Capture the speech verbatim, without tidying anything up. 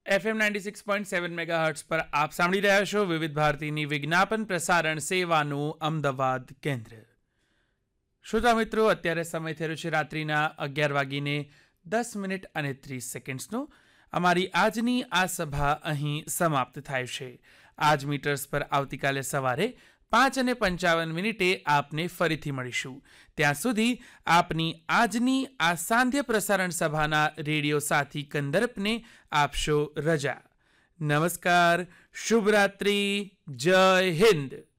FM ninety six point seven megahertz પર આપ સાંભળી રહ્યા છો વિવિધ ભારતીની વિજ્ઞાપન પ્રસારણ સેવાનું અમદાવાદ કેન્દ્ર. શ્રોતા મિત્રો, અત્યારે સમય થયો છે રાત્રિના અગિયાર વાગીને દસ મિનિટ અને ત્રીસ સેકન્ડ્સનો. અમારી આજની આ સભા અહીં સમાપ્ત થાય છે. આજ મીટર્સ પર આવતીકાલે સવારે પાંચ અને પંચાવન મિનિટે આપને ફરીથી મળીશું. ત્યાં સુધી આપની આજની આ સાંધ્ય પ્રસારણ સભાના રેડિયો સાથી કંદર્પને આપશો રજા. નમસ્કાર, શુભરાત્રિ, જય હિન્દ.